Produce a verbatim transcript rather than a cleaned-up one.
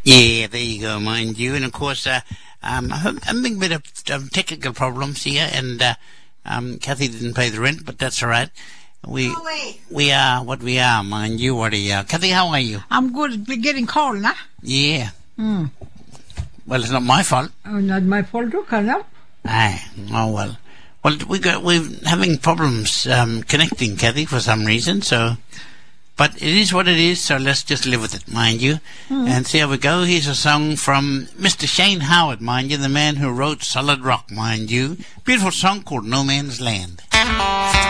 Yeah, there you go, mind you. And of course, uh, um, I'm having a bit of um, technical problems here, and uh, um, Kathy didn't pay the rent, but that's all right. We No way. we are what we are, mind you. What are you? Kathy, how are you? I'm good. We're getting cold, nah? Yeah. Hmm. Well, it's not my fault. Oh, not my fault, too, no? Aye. Oh well. Well, we got we're having problems um, connecting, Kathy, for some reason. So, but it is what it is. So let's just live with it, mind you, Hmm. and see how we go. Here's a song from Mister Shane Howard, mind you, the man who wrote Solid Rock, mind you. Beautiful song called No Man's Land.